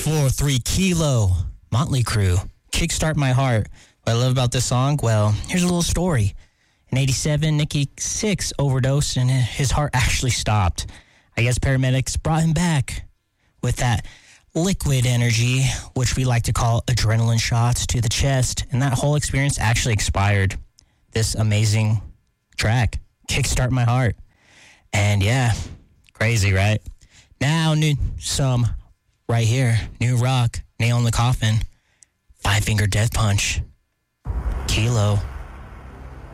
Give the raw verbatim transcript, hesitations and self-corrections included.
four three Kilo, Motley Crue, Kickstart My Heart. What I love about this song, well, here's a little story. In eighty-seven, Nikki Sixx overdosed and his heart actually stopped. I guess paramedics brought him back with that liquid energy, which we like to call adrenaline shots to the chest, and that whole experience actually expired this amazing track, Kickstart My Heart. And yeah, crazy, right? Now, new some right here, new rock, Nail in the Coffin, Five Finger Death Punch, Kilo.